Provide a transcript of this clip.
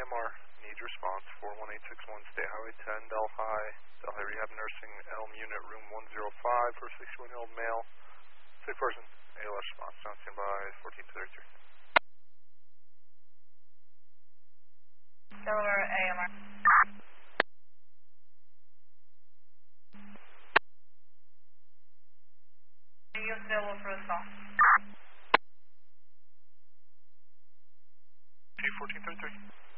AMR, need response, 41861, State Highway 10, Delhi, Delhi Rehab Nursing, Elm Unit, Room 105, for a 61-year-old male, sick person, ALS response, down standby, 1433. Delaware AMR. Are you available for a call? T1433.